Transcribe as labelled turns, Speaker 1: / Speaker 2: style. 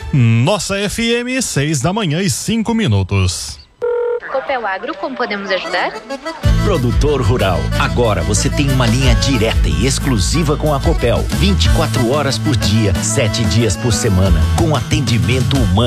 Speaker 1: Nossa FM, 6h05.
Speaker 2: Copel Agro, como podemos ajudar?
Speaker 3: Produtor rural, agora você tem uma linha direta e exclusiva com a Copel, 24 horas por dia, 7 dias por semana, com atendimento humano.